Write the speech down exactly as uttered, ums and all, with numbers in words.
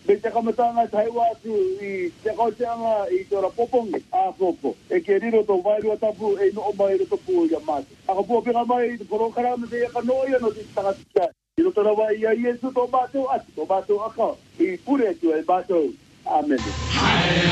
Me te kamatanga taiwa atu i te kauteanga i tora popongi a popo. E ke riro to wairu atapu e no o mai roto pu ia matu. Aka pua pinga mai i te porokarama te eka noia no te takatikia. I roto rawa i a Iesu to bato atu, to bato aka. I pure tu e bato. Amen.